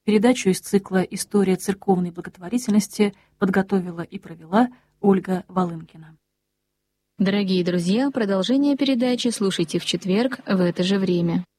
Передачу из цикла «История церковной благотворительности» подготовила и провела Ольга Волынкина. Дорогие друзья, продолжение передачи слушайте в четверг в это же время.